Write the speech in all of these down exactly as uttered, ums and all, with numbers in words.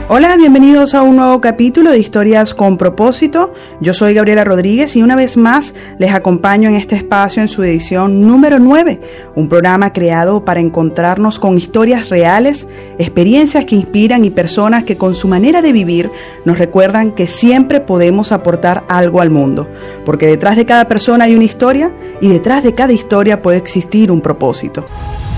Hola, bienvenidos a un nuevo capítulo de Historias con Propósito. Yo soy Gabriela Rodríguez y una vez más les acompaño en este espacio en su edición número nueve, un programa creado para encontrarnos con historias reales, experiencias que inspiran y personas que con su manera de vivir nos recuerdan que siempre podemos aportar algo al mundo, porque detrás de cada persona hay una historia y detrás de cada historia puede existir un propósito.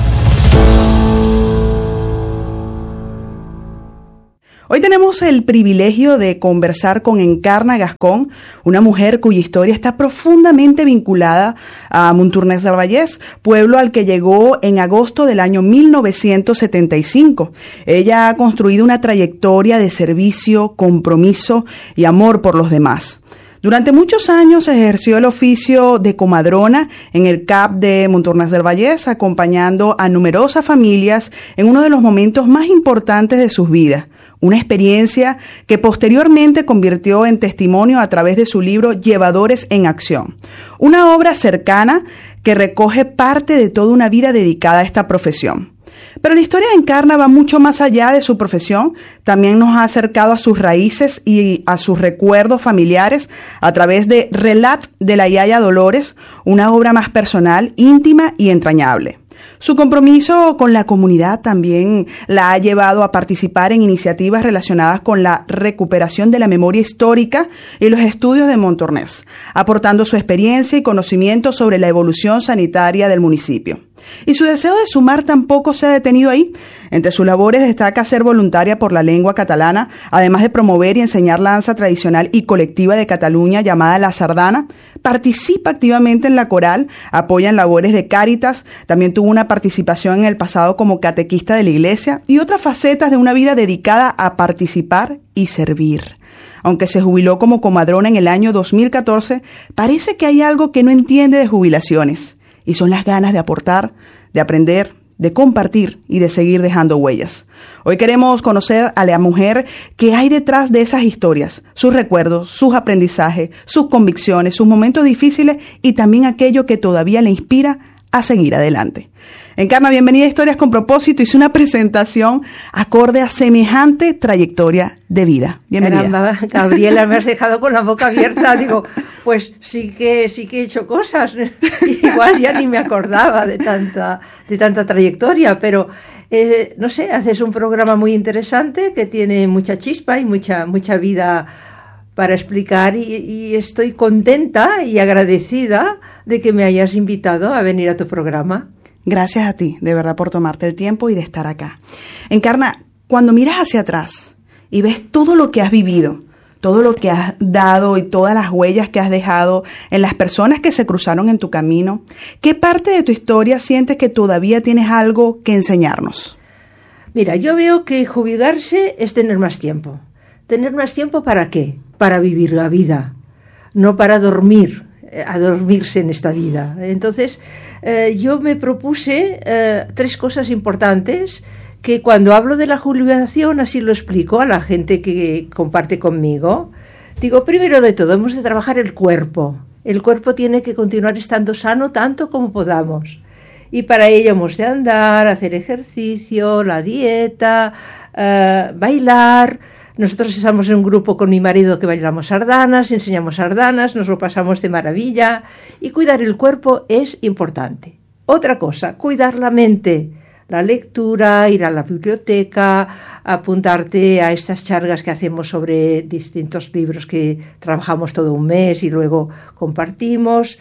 Hoy tenemos el privilegio de conversar con Encarna Gascón, una mujer cuya historia está profundamente vinculada a Montornès del Vallès, pueblo al que llegó en agosto del año mil novecientos setenta y cinco. Ella ha construido una trayectoria de servicio, compromiso y amor por los demás. Durante muchos años ejerció el oficio de comadrona en el C A P de Montornès del Vallès, acompañando a numerosas familias en uno de los momentos más importantes de sus vidas. Una experiencia que posteriormente convirtió en testimonio a través de su libro Llevadores en Acción, una obra cercana que recoge parte de toda una vida dedicada a esta profesión. Pero la historia de Encarna va mucho más allá de su profesión, también nos ha acercado a sus raíces y a sus recuerdos familiares a través de Relat de la Yaya Dolores, una obra más personal, íntima y entrañable. Su compromiso con la comunidad también la ha llevado a participar en iniciativas relacionadas con la recuperación de la memoria histórica y los estudios de Montornès, aportando su experiencia y conocimiento sobre la evolución sanitaria del municipio. Y su deseo de sumar tampoco se ha detenido ahí. Entre sus labores destaca ser voluntaria por la lengua catalana, además de promover y enseñar la danza tradicional y colectiva de Cataluña llamada la sardana. Participa activamente en la coral, apoya en labores de Cáritas, también tuvo una participación en el pasado como catequista de la iglesia y otras facetas de una vida dedicada a participar y servir. Aunque se jubiló como comadrona en el año dos mil catorce, parece que hay algo que no entiende de jubilaciones. Y son las ganas de aportar, de aprender, de compartir y de seguir dejando huellas. Hoy queremos conocer a la mujer que hay detrás de esas historias, sus recuerdos, sus aprendizajes, sus convicciones, sus momentos difíciles y también aquello que todavía le inspira a seguir adelante. Encarna, bienvenida a Historias con Propósito. Hice una presentación acorde a semejante trayectoria de vida. Bienvenida. Caramba, Gabriela, me has dejado con la boca abierta. Digo, pues sí que sí que he hecho cosas. Igual ya ni me acordaba de tanta de tanta trayectoria, pero eh, no sé, haces un programa muy interesante que tiene mucha chispa y mucha mucha vida para explicar y, y estoy contenta y agradecida de que me hayas invitado a venir a tu programa. Gracias a ti, de verdad, por tomarte el tiempo y de estar acá. Encarna, cuando miras hacia atrás y ves todo lo que has vivido, todo lo que has dado y todas las huellas que has dejado en las personas que se cruzaron en tu camino, ¿qué parte de tu historia sientes que todavía tienes algo que enseñarnos? Mira, yo veo que jubilarse es tener más tiempo. ¿Tener más tiempo para qué? Para vivir la vida, no para dormir, a dormirse en esta vida. Entonces, eh, yo me propuse eh, tres cosas importantes que cuando hablo de la jubilación así lo explico a la gente que comparte conmigo. Digo, primero de todo, hemos de trabajar el cuerpo. El cuerpo tiene que continuar estando sano tanto como podamos. Y para ello hemos de andar, hacer ejercicio, la dieta, eh, bailar. Nosotros estamos en un grupo con mi marido que bailamos sardanas, enseñamos sardanas, nos lo pasamos de maravilla y cuidar el cuerpo es importante. Otra cosa, cuidar la mente, la lectura, ir a la biblioteca, apuntarte a estas charlas que hacemos sobre distintos libros que trabajamos todo un mes y luego compartimos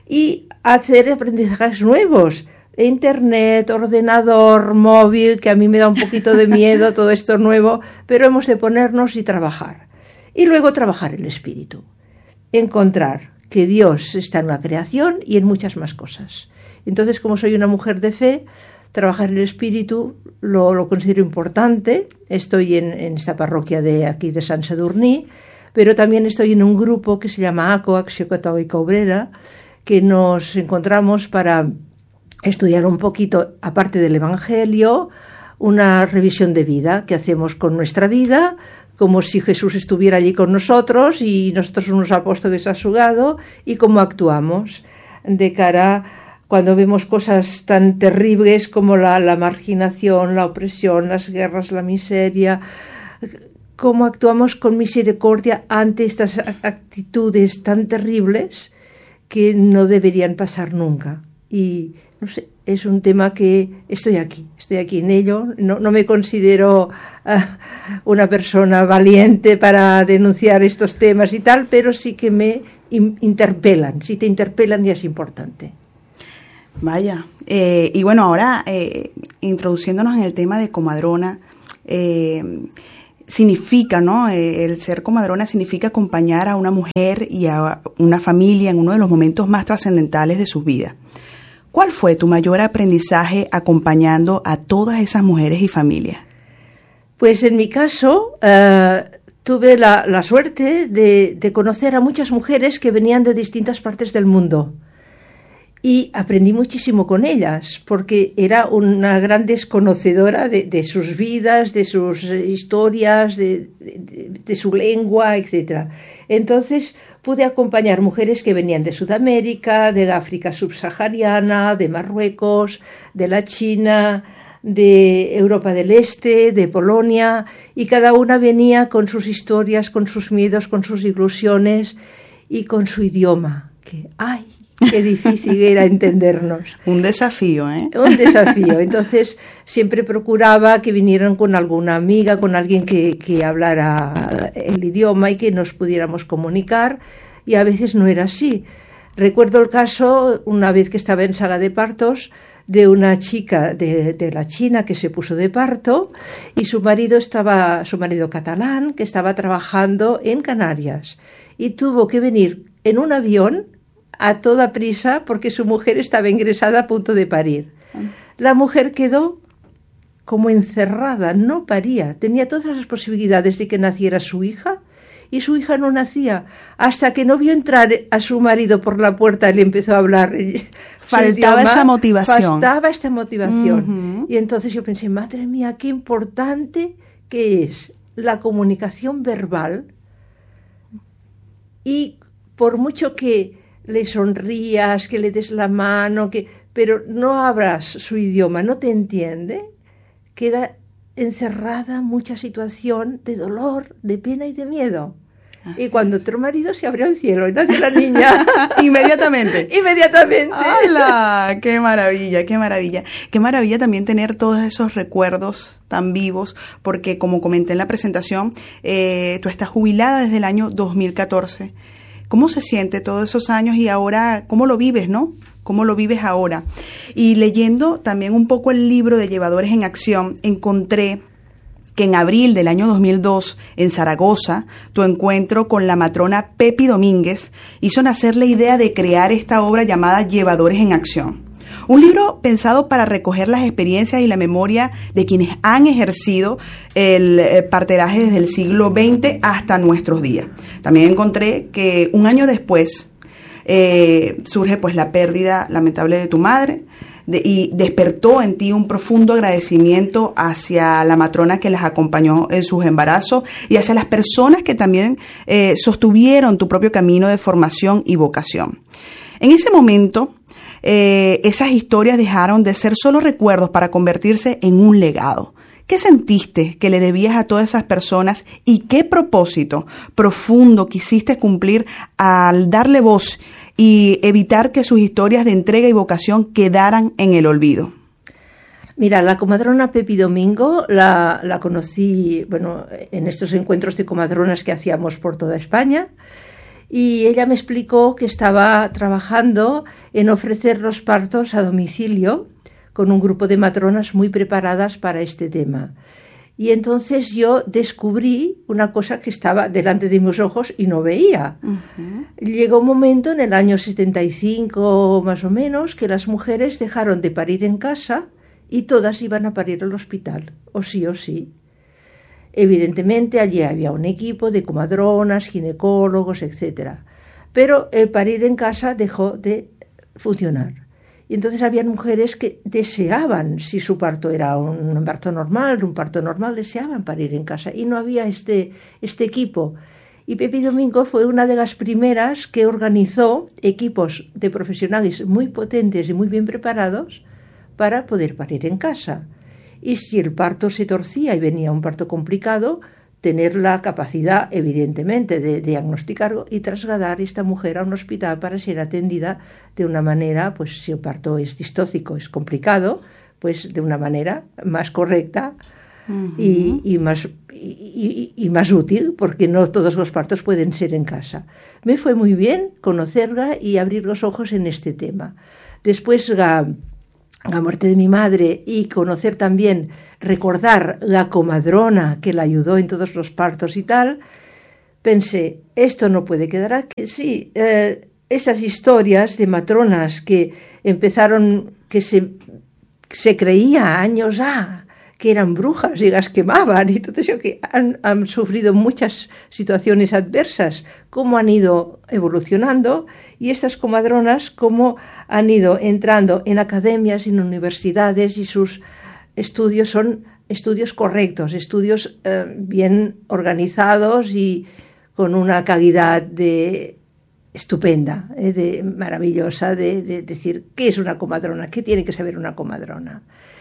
y hacer aprendizajes nuevos. Internet, ordenador, móvil, que a mí me da un poquito de miedo todo esto nuevo, pero hemos de ponernos y trabajar. Y luego trabajar el espíritu. Encontrar que Dios está en la creación y en muchas más cosas. Entonces, como soy una mujer de fe, trabajar el espíritu lo, lo considero importante. Estoy en, en esta parroquia de aquí de Sant Sadurní, pero también estoy en un grupo que se llama A C O, Acció Catòlica Obrera, que nos encontramos para estudiar un poquito, aparte del Evangelio, una revisión de vida que hacemos con nuestra vida, como si Jesús estuviera allí con nosotros y nosotros unos apóstoles a su lado, y cómo actuamos de cara cuando vemos cosas tan terribles como la, la marginación, la opresión, las guerras, la miseria. cómo actuamos con misericordia ante estas actitudes tan terribles que no deberían pasar nunca. Y no sé, es un tema que estoy aquí, estoy aquí en ello. No, no me considero uh, una persona valiente para denunciar estos temas y tal, pero sí que me in- interpelan. Si te interpelan ya es importante. Vaya, eh, y bueno, ahora eh, introduciéndonos en el tema de comadrona, eh, significa, ¿no? Eh, el ser comadrona significa acompañar a una mujer y a una familia en uno de los momentos más trascendentales de sus vidas. ¿Cuál fue tu mayor aprendizaje acompañando a todas esas mujeres y familias? Pues en mi caso, uh, tuve la, la suerte de, de conocer a muchas mujeres que venían de distintas partes del mundo. Y aprendí muchísimo con ellas, porque era una gran desconocedora de, de sus vidas, de sus historias, de, de, de su lengua, etcétera. Entonces pude acompañar mujeres que venían de Sudamérica, de África subsahariana, de Marruecos, de la China, de Europa del Este, de Polonia, y cada una venía con sus historias, con sus miedos, con sus ilusiones y con su idioma, que ¡ay! Qué difícil era entendernos. Un desafío, ¿eh? Un desafío. Entonces, siempre procuraba que vinieran con alguna amiga, con alguien que, que hablara el idioma y que nos pudiéramos comunicar, y a veces no era así. Recuerdo el caso, una vez que estaba en Saga de Partos, de una chica de, de la China que se puso de parto, y su marido estaba, su marido catalán, que estaba trabajando en Canarias, y tuvo que venir en un avión a toda prisa porque su mujer estaba ingresada a punto de parir. La mujer quedó como encerrada, no paría, tenía todas las posibilidades de que naciera su hija y su hija no nacía, hasta que no vio entrar a su marido por la puerta y le empezó a hablar. Faltaba idioma, esa motivación. Faltaba esta motivación. Uh-huh. Y entonces yo pensé, madre mía, qué importante que es la comunicación verbal, y por mucho que le sonrías, que le des la mano, que, pero no hablas su idioma, no te entiende, queda encerrada mucha situación de dolor, de pena y de miedo. Así y cuando otro marido se abrió el cielo y nació la niña. Inmediatamente. Inmediatamente. ¡Hala! ¡Qué maravilla, qué maravilla! Qué maravilla también tener todos esos recuerdos tan vivos, porque como comenté en la presentación, eh, tú estás jubilada desde el año dos mil catorce. ¿Cómo se siente todos esos años y ahora cómo lo vives, no? ¿Cómo lo vives ahora? Y leyendo también un poco el libro de Llevadores en Acción, encontré que en abril del año dos mil dos, en Zaragoza, tu encuentro con la matrona Pepi Domínguez hizo nacer la idea de crear esta obra llamada Llevadores en Acción. Un libro pensado para recoger las experiencias y la memoria de quienes han ejercido el parteraje desde el siglo veinte hasta nuestros días. También encontré que un año después eh, surge pues la pérdida lamentable de tu madre de, y despertó en ti un profundo agradecimiento hacia la matrona que las acompañó en sus embarazos y hacia las personas que también eh, sostuvieron tu propio camino de formación y vocación. En ese momento, Eh, esas historias dejaron de ser solo recuerdos para convertirse en un legado. ¿Qué sentiste que le debías a todas esas personas y qué propósito profundo quisiste cumplir al darle voz y evitar que sus historias de entrega y vocación quedaran en el olvido? Mira, la comadrona Pepi Domingo la, la conocí, bueno, en estos encuentros de comadronas que hacíamos por toda España. Y ella me explicó que estaba trabajando en ofrecer los partos a domicilio con un grupo de matronas muy preparadas para este tema. Y entonces yo descubrí una cosa que estaba delante de mis ojos y no veía. Uh-huh. Llegó un momento en el año setenta y cinco más o menos que las mujeres dejaron de parir en casa y todas iban a parir al hospital, o sí o sí. Evidentemente allí había un equipo de comadronas, ginecólogos, etcétera. Pero el parir en casa dejó de funcionar. Y entonces habían mujeres que deseaban, si su parto era un parto normal, un parto normal, deseaban parir en casa. Y no había este, este equipo. Y Pepi Domingo fue una de las primeras que organizó equipos de profesionales muy potentes y muy bien preparados para poder parir en casa. Y si el parto se torcía y venía un parto complicado, tener la capacidad, evidentemente, de diagnosticar y trasladar a esta mujer a un hospital para ser atendida de una manera, pues si el parto es distóxico, es complicado, pues de una manera más correcta uh-huh. y, y, más, y, y, y más útil, porque no todos los partos pueden ser en casa. Me fue muy bien conocerla y abrir los ojos en este tema. Después la, la muerte de mi madre y conocer también, recordar la comadrona que la ayudó en todos los partos y tal, pensé, esto no puede quedar aquí. Sí, eh, estas historias de matronas que empezaron, que se, se creía años ah, que eran brujas y las quemaban y todo eso, que han, han sufrido muchas situaciones adversas, cómo han ido evolucionando, y estas comadronas cómo han ido entrando en academias, en universidades, y sus estudios son estudios correctos, estudios eh, bien organizados y con una calidad de estupenda, eh, de, maravillosa, de, de decir qué es una comadrona, qué tiene que saber una comadrona.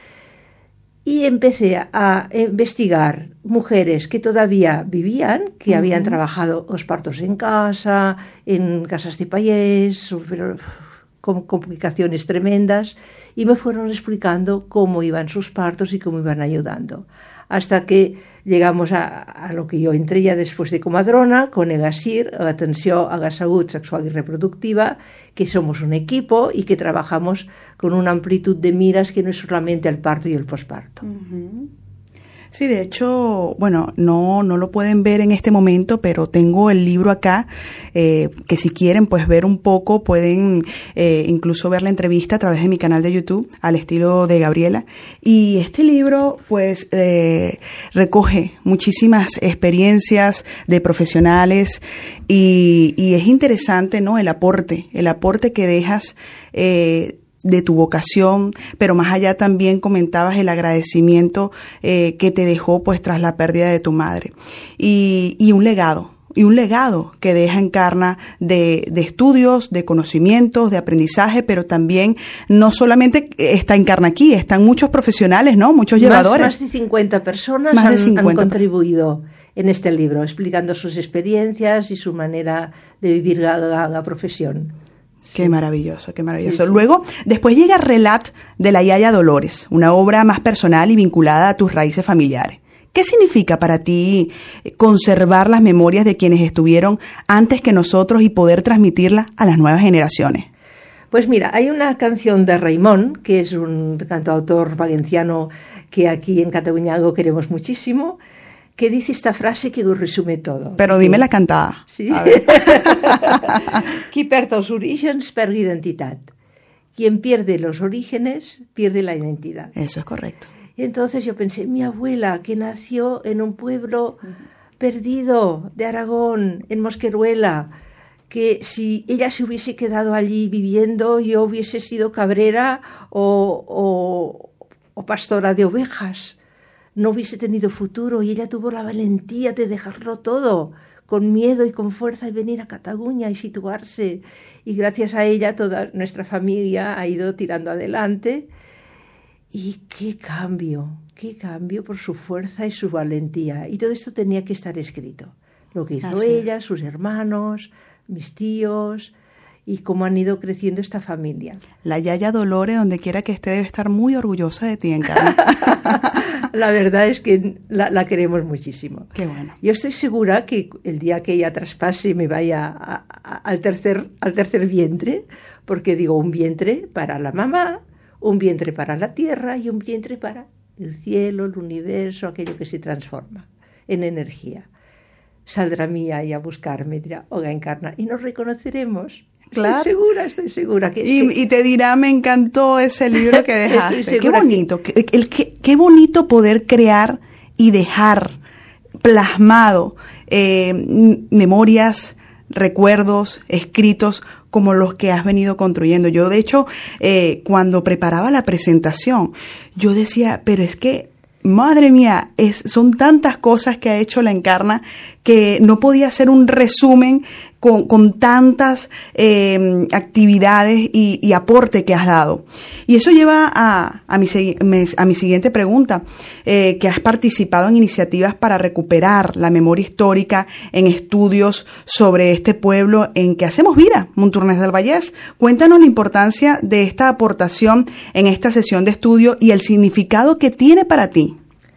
Y empecé a investigar mujeres que todavía vivían, que uh-huh. habían trabajado los partos en casa, en casas de payés, pero con complicaciones tremendas, y me fueron explicando cómo iban sus partos y cómo iban ayudando. Hasta que llegamos a, a lo que yo entré ya después de comadrona, con el ASIR, la atención a la salud sexual y reproductiva, que somos un equipo y que trabajamos con una amplitud de miras que no es solamente el parto y el posparto. Uh-huh. Sí, de hecho, bueno, no, no lo pueden ver en este momento, pero tengo el libro acá, eh, que si quieren pues ver un poco, pueden eh, incluso ver la entrevista a través de mi canal de YouTube, al estilo de Gabriela. Y este libro pues eh, recoge muchísimas experiencias de profesionales y, y es interesante, ¿no? El aporte, el aporte que dejas eh, de tu vocación, pero más allá también comentabas el agradecimiento eh, que te dejó pues tras la pérdida de tu madre y, y un legado, y un legado que deja Encarna de, de estudios, de conocimientos, de aprendizaje, pero también no solamente está Encarna aquí, están muchos profesionales, ¿no? Muchos llevadores. Más, más de cincuenta personas más han, de cincuenta han contribuido en este libro, explicando sus experiencias y su manera de vivir la, la, la profesión. Qué maravilloso, qué maravilloso. Sí, sí. Luego, después llega Relat de la Yaya Dolores, una obra más personal y vinculada a tus raíces familiares. ¿Qué significa para ti conservar las memorias de quienes estuvieron antes que nosotros y poder transmitirlas a las nuevas generaciones? Pues mira, hay una canción de Raimon, que es un cantautor valenciano que aquí en Cataluña algo queremos muchísimo, que dice esta frase que lo resume todo. Pero dime la cantada. Sí. Qui perd els orígens perd identitat. Quien pierde los orígenes pierde la identidad. Eso es correcto. Y entonces yo pensé, mi abuela, que nació en un pueblo uh-huh. perdido de Aragón, en Mosqueruela, que si ella se hubiese quedado allí viviendo, yo hubiese sido cabrera o, o, o pastora de ovejas. No hubiese tenido futuro, y ella tuvo la valentía de dejarlo todo, con miedo y con fuerza, y venir a Cataluña y situarse. Y gracias a ella toda nuestra familia ha ido tirando adelante. Y qué cambio, qué cambio por su fuerza y su valentía. Y todo esto tenía que estar escrito. Lo que hizo Así ella, es. sus hermanos, mis tíos, y cómo han ido creciendo esta familia. La Yaya Dolores, donde quiera que esté, debe estar muy orgullosa de ti, Encarna. La verdad es que la, la queremos muchísimo. Qué bueno. Yo estoy segura que el día que ella traspase y me vaya a, a, al, tercer, al tercer vientre, porque digo un vientre para la mamá, un vientre para la tierra y un vientre para el cielo, el universo, aquello que se transforma en energía. Saldrá mía y a buscarme, dirá, hola Encarna, y nos reconoceremos. Claro. Estoy segura, estoy segura. Que, y, que... y te dirá, me encantó ese libro que dejaste. Qué bonito, que... qué, el, qué, qué bonito poder crear y dejar plasmado eh, memorias, recuerdos, escritos como los que has venido construyendo. Yo, de hecho, eh, cuando preparaba la presentación, yo decía, pero es que, madre mía, es, son tantas cosas que ha hecho la Encarna que no podía hacer un resumen con, con tantas eh, actividades y, y aporte que has dado. Y eso lleva a, a, mi, a mi siguiente pregunta, eh, que has participado en iniciativas para recuperar la memoria histórica en estudios sobre este pueblo en que hacemos vida, Montornès del Vallès. Cuéntanos la importancia de esta aportación en esta sesión de estudio y el significado que tiene para ti.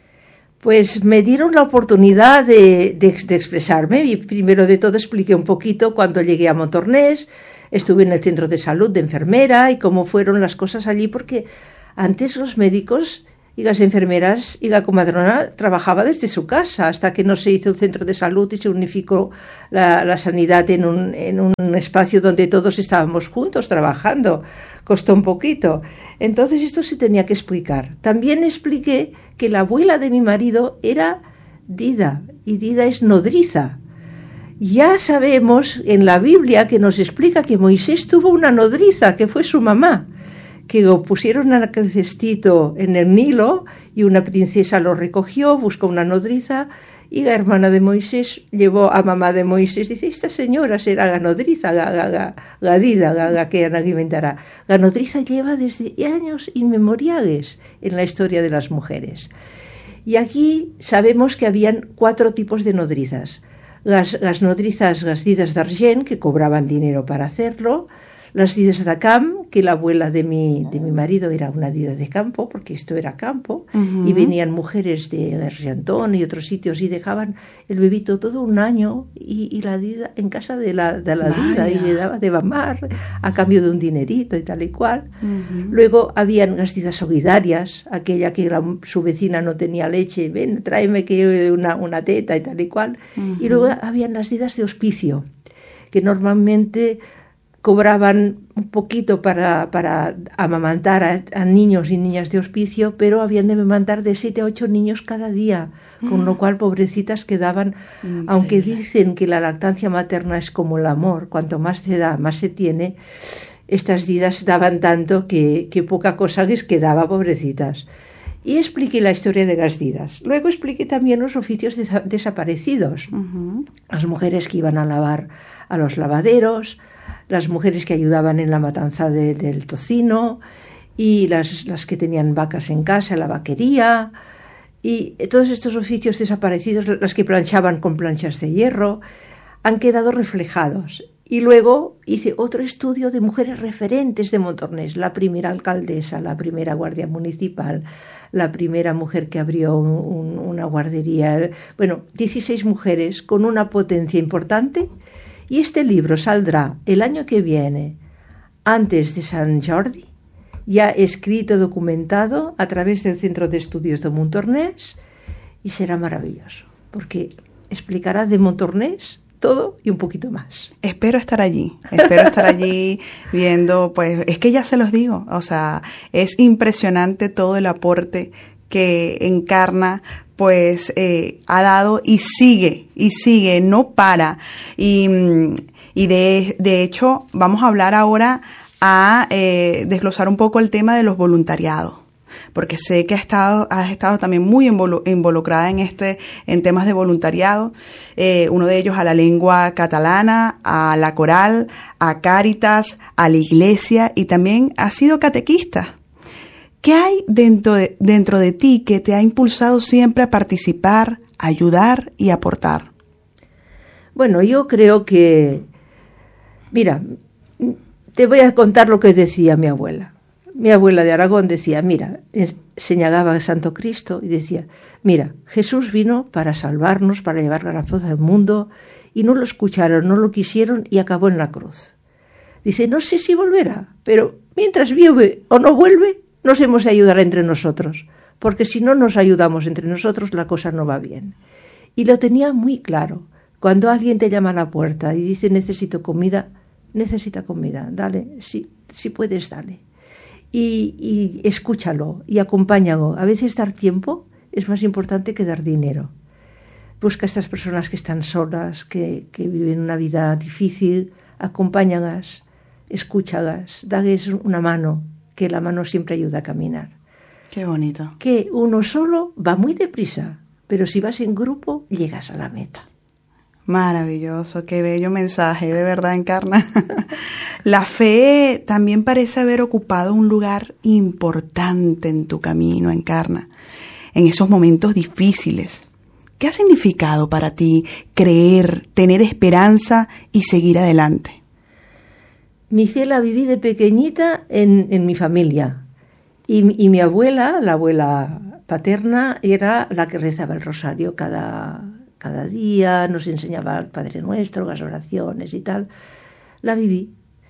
Pues me dieron la oportunidad de, de, de expresarme. Y primero de todo expliqué un poquito cuando llegué a Montornès, estuve en el centro de salud de enfermera y cómo fueron las cosas allí, porque antes los médicos y las enfermeras y la comadrona trabajaba desde su casa hasta que no se hizo el centro de salud y se unificó la, la sanidad en un, en un espacio donde todos estábamos juntos trabajando. Costó un poquito. Entonces esto se tenía que explicar. También expliqué que la abuela de mi marido era Dida, y Dida es nodriza. Ya sabemos en la Biblia que nos explica que Moisés tuvo una nodriza, que fue su mamá, que lo pusieron en aquel cestito en el Nilo y una princesa lo recogió, buscó una nodriza y la hermana de Moisés llevó a mamá de Moisés. Dice, esta señora será la nodriza, la, la, la, la Dida, la, la que alimentará. La nodriza lleva desde años inmemoriales en la historia de las mujeres. Y aquí sabemos que habían cuatro tipos de nodrizas. Las, las nodrizas, las didas d'argent, que cobraban dinero para hacerlo, las didas de camp, que la abuela de mi, de mi marido era una dida de campo, porque esto era campo, uh-huh. Y venían mujeres de Argentón y otros sitios y dejaban el bebito todo un año y, y la dida en casa de la, de la dida y le daba de mamar a cambio de un dinerito y tal y cual. Uh-huh. Luego habían las didas solidarias, aquella que la, su vecina no tenía leche, ven, tráeme que una, una teta y tal y cual. Uh-huh. Y luego habían las didas de hospicio, que normalmente cobraban un poquito para, para amamantar a, a niños y niñas de hospicio, pero habían de amamantar de siete a ocho niños cada día, mm. con lo cual pobrecitas quedaban, Increíble. Aunque dicen que la lactancia materna es como el amor, cuanto más se da, más se tiene, estas didas daban tanto que, que poca cosa les quedaba, pobrecitas. Y expliqué la historia de las didas. Luego expliqué también los oficios de, desaparecidos, uh-huh. Las mujeres que iban a lavar a los lavaderos, las mujeres que ayudaban en la matanza de, del tocino y las, las que tenían vacas en casa, la vaquería, y todos estos oficios desaparecidos, las que planchaban con planchas de hierro, han quedado reflejados. Y luego hice otro estudio de mujeres referentes de Montornès, la primera alcaldesa, la primera guardia municipal, la primera mujer que abrió un, un, una guardería, bueno, dieciséis mujeres con una potencia importante. Y este libro saldrá el año que viene, antes de Sant Jordi, ya escrito, documentado a través del Centro de Estudios de Montornès, y será maravilloso, porque explicará de Montornès todo y un poquito más. Espero estar allí, espero estar allí viendo, pues es que ya se los digo, o sea, es impresionante todo el aporte que encarna, pues eh, ha dado y sigue, y sigue, no para. Y, y de, de hecho, vamos a hablar ahora a eh, desglosar un poco el tema de los voluntariados, porque sé que has estado, has estado también muy involucrada en este, en temas de voluntariado, eh, uno de ellos a la lengua catalana, a la coral, a Cáritas, a la iglesia, y también has sido catequista. ¿Qué hay dentro de, dentro de ti que te ha impulsado siempre a participar, a ayudar y aportar? Bueno, yo creo que, mira, te voy a contar lo que decía mi abuela. Mi abuela de Aragón decía, mira, señalaba a Santo Cristo y decía, mira, Jesús vino para salvarnos, para llevar la paz al mundo, y no lo escucharon, no lo quisieron y acabó en la cruz. Dice, no sé si volverá, pero mientras vive o no vuelve, nos hemos de ayudar entre nosotros, porque si no nos ayudamos entre nosotros, la cosa no va bien. Y lo tenía muy claro. Cuando alguien te llama a la puerta y dice, necesito comida, necesita comida, dale, si, si puedes, dale. Y, y escúchalo y acompáñalo. A veces dar tiempo es más importante que dar dinero. Busca a estas personas que están solas, que, que viven una vida difícil, acompáñalas, escúchalas, dales una mano, que la mano siempre ayuda a caminar. Qué bonito. Que uno solo va muy deprisa, pero si vas en grupo, llegas a la meta. Maravilloso, qué bello mensaje, de verdad, Encarna. La fe también parece haber ocupado un lugar importante en tu camino, Encarna, en esos momentos difíciles. ¿Qué ha significado para ti creer, tener esperanza y seguir adelante? Mi fe la viví de pequeñita en, en mi familia. Y, y mi abuela, la abuela paterna, era la que rezaba el rosario cada, cada día, nos enseñaba el Padre Nuestro, las oraciones y tal. La viví.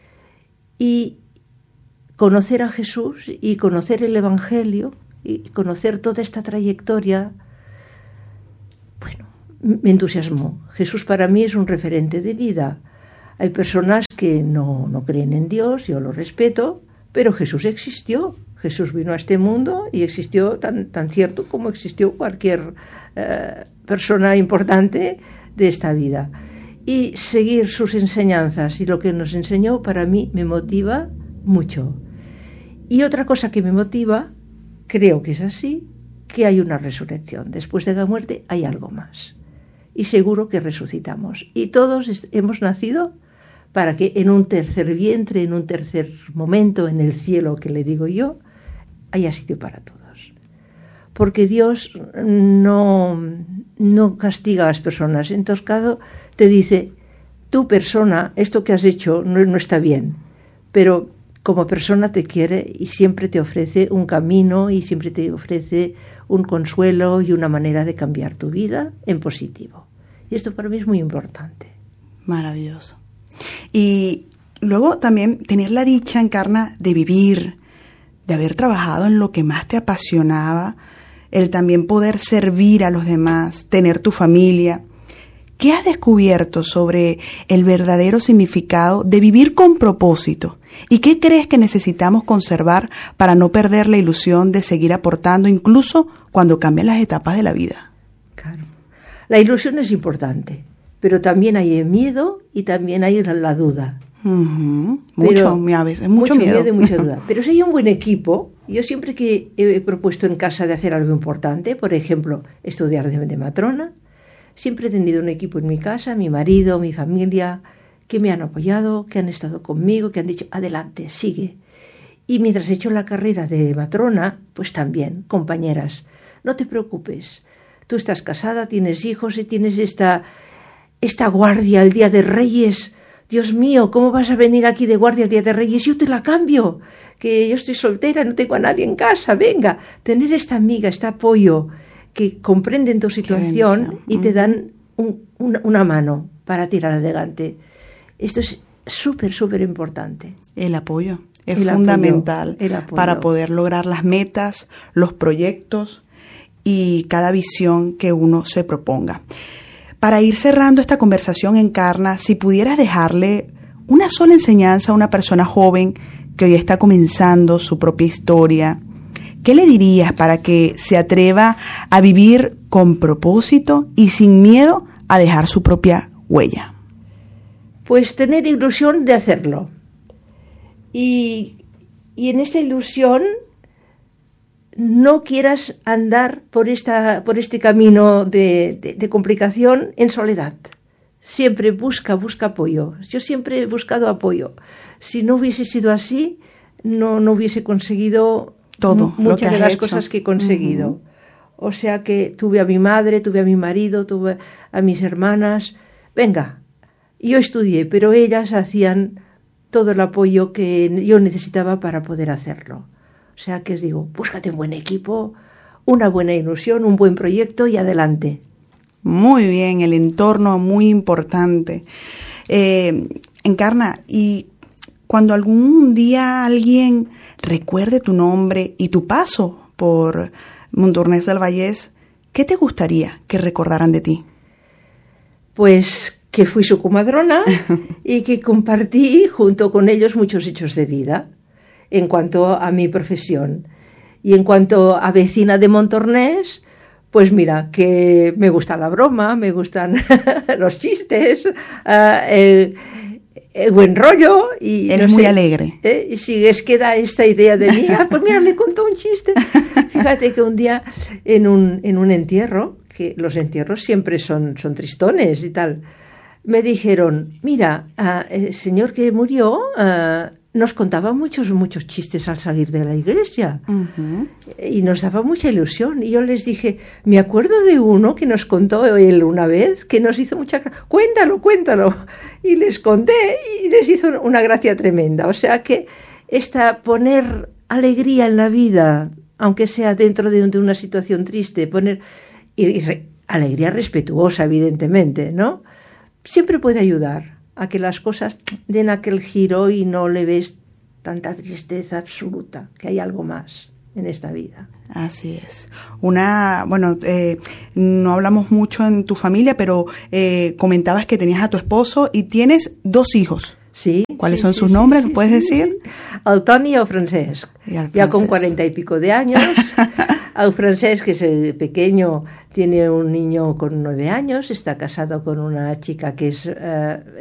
Y conocer a Jesús y conocer el Evangelio y conocer toda esta trayectoria, bueno, me entusiasmó. Jesús para mí es un referente de vida. Hay personas que no, no creen en Dios, yo lo respeto, pero Jesús existió. Jesús vino a este mundo y existió tan, tan cierto como existió cualquier eh, persona importante de esta vida. Y seguir sus enseñanzas y lo que nos enseñó para mí me motiva mucho. Y otra cosa que me motiva, creo que es así, que hay una resurrección. Después de la muerte hay algo más. Y seguro que resucitamos. Y todos est- hemos nacido para que en un tercer vientre, en un tercer momento, en el cielo que le digo yo, haya sitio para todos. Porque Dios no, no castiga a las personas. En todo caso, te dice, tu persona, esto que has hecho no, no está bien, pero como persona te quiere y siempre te ofrece un camino y siempre te ofrece un consuelo y una manera de cambiar tu vida en positivo. Y esto para mí es muy importante. Maravilloso. Y luego también tener la dicha, Encarna, de vivir, de haber trabajado en lo que más te apasionaba, el también poder servir a los demás, tener tu familia. ¿Qué has descubierto sobre el verdadero significado de vivir con propósito? ¿Y qué crees que necesitamos conservar para no perder la ilusión de seguir aportando, incluso cuando cambian las etapas de la vida? Claro. La ilusión es importante, pero también hay el miedo y también hay la, la duda. Uh-huh. Mucho, Pero, a veces, mucho, mucho miedo. miedo y mucha duda. Pero si hay un buen equipo, yo siempre que he propuesto en casa de hacer algo importante, por ejemplo, estudiar de, de matrona, siempre he tenido un equipo en mi casa, mi marido, mi familia, que me han apoyado, que han estado conmigo, que han dicho, adelante, sigue. Y mientras he hecho la carrera de matrona, pues también, compañeras, no te preocupes. Tú estás casada, tienes hijos y tienes esta, esta guardia el Día de Reyes. Dios mío, ¿cómo vas a venir aquí de guardia el Día de Reyes? Yo te la cambio, que yo estoy soltera, no tengo a nadie en casa, venga. Tener esta amiga, este apoyo, que comprenden tu situación y te dan un, una, una mano para tirar adelante. Esto es súper, súper importante. El apoyo es el fundamental apoyo, el apoyo. Para poder lograr las metas, los proyectos y cada visión que uno se proponga. Para ir cerrando esta conversación, Encarna, si pudieras dejarle una sola enseñanza a una persona joven que hoy está comenzando su propia historia, ¿qué le dirías para que se atreva a vivir con propósito y sin miedo a dejar su propia huella? Pues tener ilusión de hacerlo. Y, y en esta ilusión no quieras andar por, esta, por este camino de, de, de complicación en soledad. Siempre busca, busca apoyo. Yo siempre he buscado apoyo. Si no hubiese sido así, no, no hubiese conseguido todo m- muchas de las hecho. cosas que he conseguido. Uh-huh. O sea que tuve a mi madre, tuve a mi marido, tuve a mis hermanas. Venga, yo estudié, pero ellas hacían todo el apoyo que yo necesitaba para poder hacerlo. O sea que os digo, búscate un buen equipo, una buena ilusión, un buen proyecto y adelante. Muy bien, el entorno muy importante. Eh, Encarna, y cuando algún día alguien recuerde tu nombre y tu paso por Montornès del Vallès, ¿qué te gustaría que recordaran de ti? Pues que fui su comadrona y que compartí junto con ellos muchos hechos de vida en cuanto a mi profesión. Y en cuanto a vecina de Montornès, pues mira, que me gusta la broma, me gustan los chistes, uh, el, el buen rollo. Y eres no muy sé, alegre. ¿eh? Y si es que da esta idea de mí, ah, pues mira, me contó un chiste. Fíjate que un día en un, en un entierro, que los entierros siempre son, son tristones y tal, me dijeron, mira, uh, el señor que murió uh, nos contaba muchos, muchos chistes al salir de la iglesia uh-huh. y nos daba mucha ilusión. Y yo les dije, me acuerdo de uno que nos contó él una vez, que nos hizo mucha gracia. Cuéntalo, cuéntalo. Y les conté y les hizo una gracia tremenda. O sea que esta poner alegría en la vida, aunque sea dentro de, un, de una situación triste, poner y, y re, alegría respetuosa, evidentemente, ¿no? Siempre puede ayudar a que las cosas den aquel giro y no le ves tanta tristeza absoluta, que hay algo más en esta vida. Así es. Una, bueno, eh, no hablamos mucho en tu familia, pero eh, comentabas que tenías a tu esposo y tienes dos hijos. Sí. ¿Cuáles sí, son sí, sus sí, nombres? sí, ¿Puedes sí, decir? Sí. El Toni y el Francesc. Y el ya con cuarenta y pico de años. El Francesc, que es el pequeño, tiene un niño con nueve años, está casado con una chica que es... Uh,